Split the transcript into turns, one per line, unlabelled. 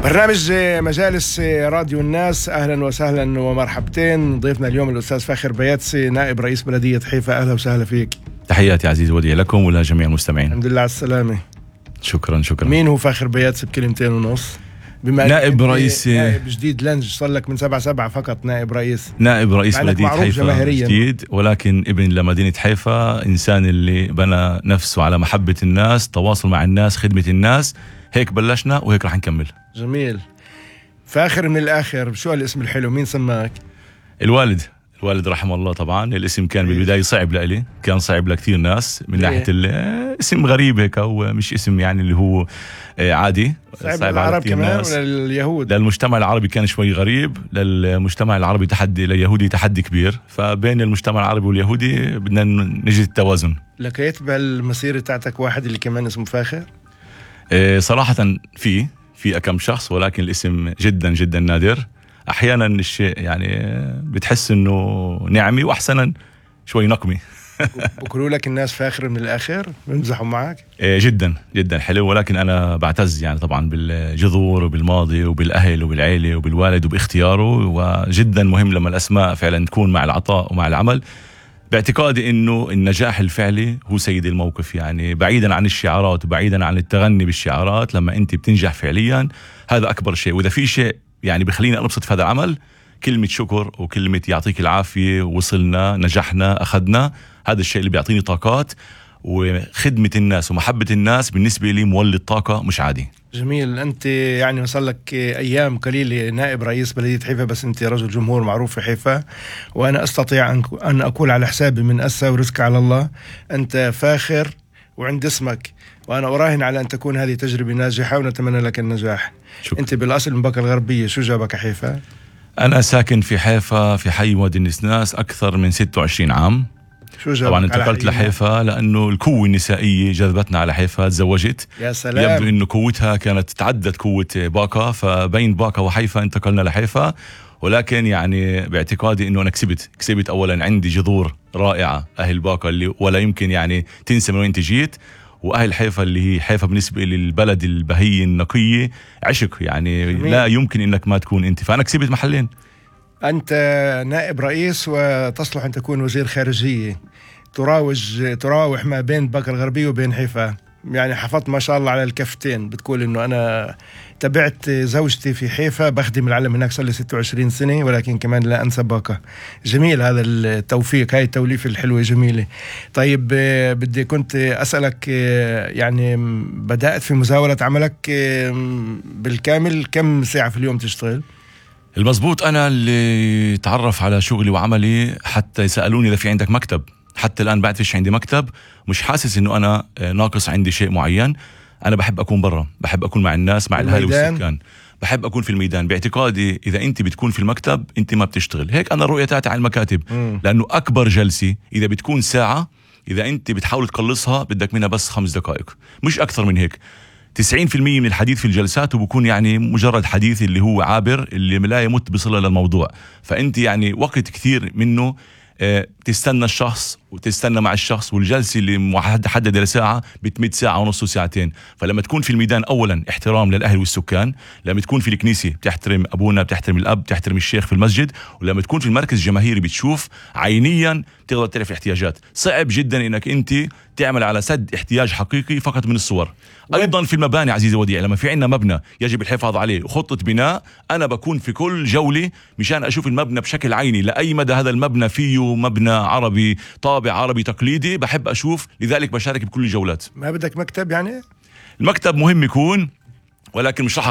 برنامج مجالس راديو الناس، أهلا وسهلا ومرحبتين. ضيفنا اليوم الأستاذ فاخر بياتسي، نائب رئيس بلدية حيفا. أهلا وسهلا فيك.
تحياتي عزيز وديع لكم ولجميع المستمعين.
الحمد لله على السلامة.
شكرا.
مين هو فاخر بياتسي بكلمتين ونص؟ بما
نائب رئيس،
نائب جديد لنج، صار لك من 7/7 فقط نائب رئيس
بلدية حيفا جديد، ولكن ابن لمدينة حيفا، إنسان اللي بنى نفسه على محبة الناس، تواصل مع الناس، خدمة الناس. هيك بلشنا وهيك رح نكمل.
جميل. فاخر من الآخر، شو الاسم الحلو؟ مين سماك؟
الوالد رحمه الله. طبعا الاسم كان بالبداية صعب لإلي، كان صعب لكثير ناس من ناحية الاسم غريب هيك، أو مش اسم يعني اللي هو عادي.
صعب العرب كمان ولا اليهود؟
للمجتمع العربي كان شوي غريب، للمجتمع العربي تحدي، لليهودي تحدي كبير. فبين المجتمع العربي واليهودي بدنا نجد التوازن.
لقيت بالمسيرة تاعتك واحد اللي كمان اسمه فاخر؟
صراحة في كم شخص، ولكن الاسم جدا جدا نادر. احيانا الشيء يعني بتحس انه نعمي، واحسنا شوي نقمي.
بقولوا لك الناس فاخر من الاخر، بمزحوا معك؟
جدا جدا حلو، ولكن انا بعتز يعني طبعا بالجذور وبالماضي وبالاهل وبالعيله وبالوالد وباختياره. وجدا مهم لما الاسماء فعلا تكون مع العطاء ومع العمل، باعتقادي انه النجاح الفعلي هو سيد الموقف. يعني بعيدا عن الشعارات وبعيدا عن التغني بالشعارات، لما انت بتنجح فعليا هذا اكبر شيء. واذا في شيء يعني بخليني انبسط في هذا العمل، كلمة شكر وكلمة يعطيك العافية، وصلنا، نجحنا، أخذنا، هذا الشيء اللي بيعطيني طاقات. وخدمة الناس ومحبة الناس بالنسبة لي مولد طاقة مش عادي.
جميل. أنت يعني وصل لك أيام قليلة نائب رئيس بلدية حيفا، بس أنت رجل جمهور معروف في حيفا، وأنا أستطيع أن أقول على حسابي من أسى ورزق على الله، أنت فاخر وعند اسمك، وأنا أراهن على أن تكون هذه تجربة ناجحة، ونتمنى لك النجاح.
شكرا.
أنت بالأصل من بكر الغربية، شو جابك حيفا؟
أنا ساكن في حيفا في حي وادي النسناس أكثر من 26 عام.
شو جابك؟
طبعا انتقلت لحيفا لأنه القوة النسائية جذبتنا على حيفا. تزوجت،
يا سلام.
يبدو أنه قوتها كانت تعدت قوة باقة، فبين باقة وحيفا انتقلنا لحيفا. ولكن يعني باعتقادي أنه أنا كسبت أولا، عندي جذور رائعة، أهل باقة اللي ولا يمكن يعني تنسى من وين انت جيت، وأهل حيفا اللي هي حيفا بالنسبة للبلد البهية النقية عشق يعني. جميل. لا يمكن إنك ما تكون أنت، فأنا كسبت محلين.
أنت نائب رئيس وتصلح أن تكون وزير خارجية، تراوح ما بين بكر الغربية وبين حيفا، يعني حفظت ما شاء الله على الكفتين. بتقول إنه أنا تبعت زوجتي في حيفا، بخدم العالم هناك صار لي 26 سنة، ولكن كمان لا أنسى باقة. جميل هذا التوفيق، هاي التوليفة الحلوة جميلة. طيب بدي كنت أسألك، يعني بدأت في مزاولة عملك بالكامل، كم ساعة في اليوم تشتغل؟
المزبوط، أنا اللي تعرف على شغلي وعملي حتى يسألوني إذا في عندك مكتب. حتى الآن بعد فيش عندي مكتب، مش حاسس إنه أنا ناقص عندي شيء معين. أنا بحب أكون برا، بحب أكون مع الناس، مع الأهل والسكان، بحب أكون في الميدان. باعتقادي إذا أنت بتكون في المكتب أنت ما بتشتغل. هيك أنا الرؤية تاعتي على المكاتب. لأنه أكبر جلسة إذا بتكون ساعة، إذا أنت بتحاول تقلصها بدك منها بس 5 دقائق، مش أكثر من هيك. 90% من الحديث في الجلسات وبكون يعني مجرد حديث اللي هو عابر، اللي لا يمت بصلة للموضوع. فأنت يعني وقت كثير منه تستنى الشخص وتستنى مع الشخص، والجلسة اللي محددة لساعة بتمد ساعة ونص وساعتين. فلما تكون في الميدان أولا احترام للأهل والسكان، لما تكون في الكنيسة بتحترم أبونا، بتحترم الأب، بتحترم الشيخ في المسجد، ولما تكون في المركز الجماهيري بتشوف عينيا، تقدر تعرف الاحتياجات. صعب جدا انك انت تعمل على سد احتياج حقيقي فقط من الصور. ايضا في المباني عزيزي وديع، لما في عندنا مبنى يجب الحفاظ عليه وخطة بناء، انا بكون في كل جولة مشان اشوف المبنى بشكل عيني، لاي مدى هذا المبنى فيه مبنى عربي، طابع عربي تقليدي، بحب اشوف، لذلك بشارك بكل الجولات.
ما بدك مكتب يعني؟
المكتب مهم يكون، ولكن مش رح